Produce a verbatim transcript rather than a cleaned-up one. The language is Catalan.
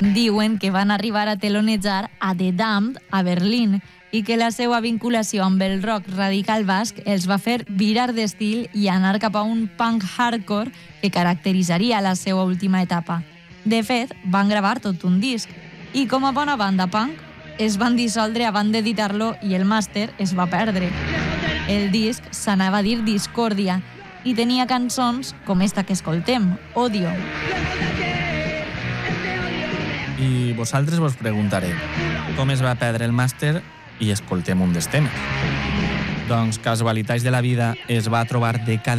Diuen que van arribar a telonejar a The Damned a Berlín i que la seva vinculació amb el rock radical basc els va fer virar d'estil i anar cap a un punk hardcore que caracteritzaria la seva última etapa. De fet, van gravar tot un disc i com a bona banda punk es van dissoldre abans d'editar-lo i el màster es va perdre. El disc s'anava a dir Discòrdia i tenia cançons com esta que escoltem, Odio. I vosaltres vos preguntareu com es va perdre el màster i escoltem un dels temes. Doncs casualitats de la vida es va trobar dècades